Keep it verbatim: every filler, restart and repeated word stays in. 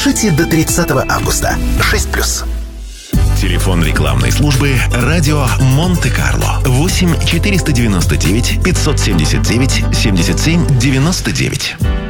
Пишите до тридцатого августа. шесть плюс. Телефон рекламной службы «Радио Монте-Карло» восемь четыреста девяносто девять пятьсот семьдесят девять семьдесят семь девяносто девять.